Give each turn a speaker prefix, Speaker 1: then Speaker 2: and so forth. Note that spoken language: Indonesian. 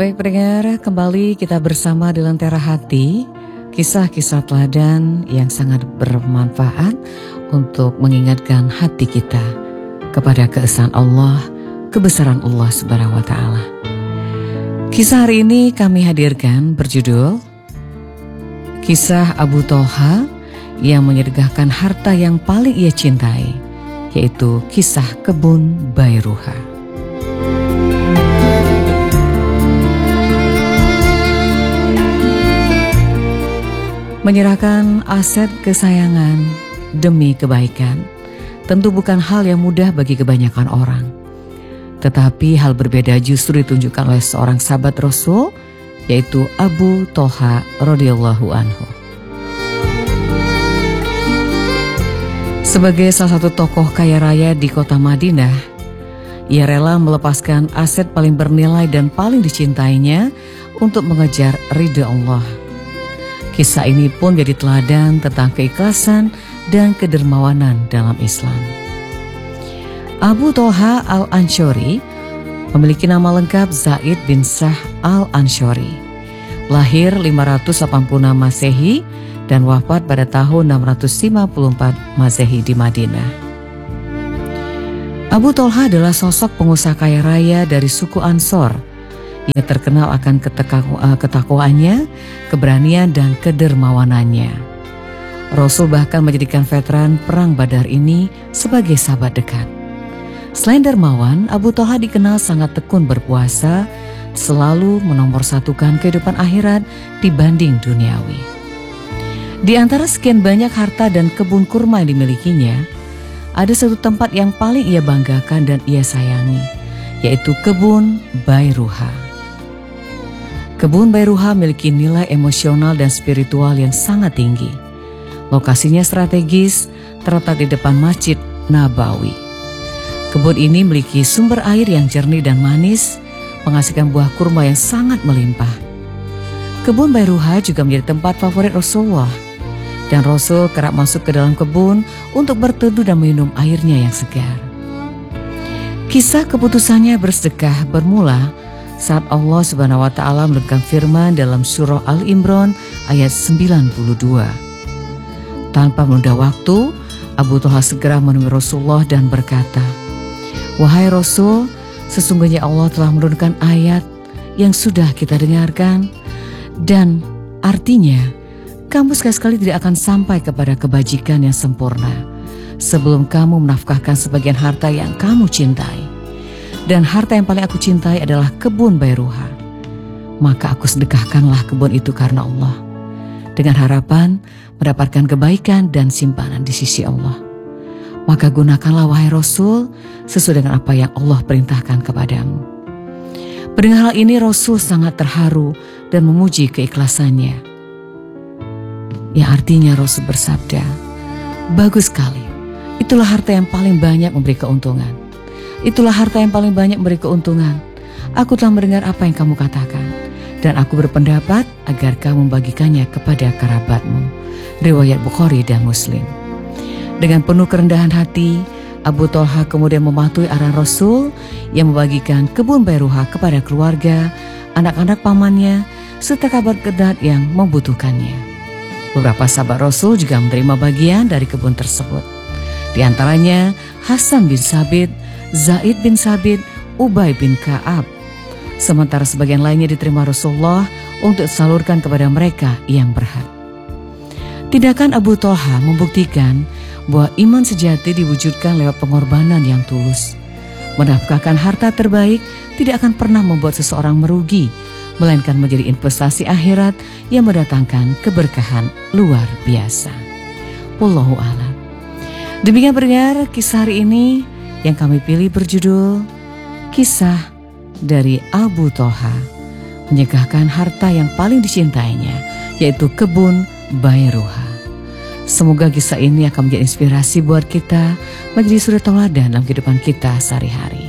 Speaker 1: Baik pendengar, kembali kita bersama di Lentera Hati, kisah-kisah teladan yang sangat bermanfaat untuk mengingatkan hati kita kepada keesaan Allah, kebesaran Allah Subhanahu wa Ta'ala. Kisah hari ini kami hadirkan berjudul Kisah Abu Thalha yang menyedekahkan harta yang paling ia cintai, yaitu kisah kebun Bairuha. Menyerahkan aset kesayangan demi kebaikan tentu bukan hal yang mudah bagi kebanyakan orang. Tetapi hal berbeda justru ditunjukkan oleh seorang sahabat Rasul, yaitu Abu Thalha radhiyallahu anhu. Sebagai salah satu tokoh kaya raya di kota Madinah, ia rela melepaskan aset paling bernilai dan paling dicintainya untuk mengejar ridha Allah. Kisah ini pun jadi teladan tentang keikhlasan dan kedermawanan dalam Islam. Abu Thalha al-Ansyari memiliki nama lengkap Zaid bin Sah al-Ansyari. Lahir 586 Masehi dan wafat pada tahun 654 Masehi di Madinah. Abu Thalha adalah sosok pengusaha kaya raya dari suku Ansor. Ia terkenal akan ketakwaannya, keberanian dan kedermawanannya. Rasul bahkan menjadikan veteran perang Badar ini sebagai sahabat dekat. Selain dermawan, Abu Thalha dikenal sangat tekun berpuasa, selalu menomorsatukan kehidupan akhirat dibanding duniawi. Di antara sekian banyak harta dan kebun kurma yang dimilikinya, ada satu tempat yang paling ia banggakan dan ia sayangi, yaitu kebun Bairuha. Kebun Bairuha memiliki nilai emosional dan spiritual yang sangat tinggi. Lokasinya strategis, terletak di depan Masjid Nabawi. Kebun ini memiliki sumber air yang jernih dan manis, menghasilkan buah kurma yang sangat melimpah. Kebun Bairuha juga menjadi tempat favorit Rasulullah, dan Rasul kerap masuk ke dalam kebun untuk berteduh dan minum airnya yang segar. Kisah keputusannya bersedekah bermula saat Allah Subhanahu wa Ta'ala menurunkan firman dalam surah Al-Imran ayat 92. Tanpa menunda waktu, Abu Thalha segera menemui Rasulullah dan berkata, "Wahai Rasul, sesungguhnya Allah telah menurunkan ayat yang sudah kita dengarkan, dan artinya kamu sekali-sekali tidak akan sampai kepada kebajikan yang sempurna sebelum kamu menafkahkan sebagian harta yang kamu cintai. Dan harta yang paling aku cintai adalah kebun Bairuha. Maka aku sedekahkanlah kebun itu karena Allah, dengan harapan mendapatkan kebaikan dan simpanan di sisi Allah. Maka gunakanlah wahai Rasul sesuai dengan apa yang Allah perintahkan kepadamu." Mendengar hal ini Rasul sangat terharu dan memuji keikhlasannya. Yang artinya Rasul bersabda, "Bagus sekali, itulah harta yang paling banyak memberi keuntungan. Itulah harta yang paling banyak memberi keuntungan. Aku telah mendengar apa yang kamu katakan, dan aku berpendapat agar kamu membagikannya kepada kerabatmu." Riwayat Bukhari dan Muslim. Dengan penuh kerendahan hati, Abu Thalha kemudian mematuhi arahan Rasul yang membagikan kebun Bairuha kepada keluarga, anak-anak pamannya, serta kerabat dekat yang membutuhkannya. Beberapa sahabat Rasul juga menerima bagian dari kebun tersebut. Di antaranya Hasan bin Sabit, Zaid bin Sabit, Ubay bin Ka'ab. Sementara sebagian lainnya diterima Rasulullah untuk disalurkan kepada mereka yang berhak. Tindakan Abu Thalha membuktikan bahwa iman sejati diwujudkan lewat pengorbanan yang tulus. Menafkahkan harta terbaik tidak akan pernah membuat seseorang merugi, melainkan menjadi investasi akhirat yang mendatangkan keberkahan luar biasa. Wallahu a'lam. Demikian pendengar, kisah hari ini yang kami pilih berjudul Kisah dari Abu Thalha menyegahkan harta yang paling dicintainya, yaitu kebun Bairuha. Semoga kisah ini akan menjadi inspirasi buat kita menjadi suri tauladan dalam kehidupan kita sehari-hari.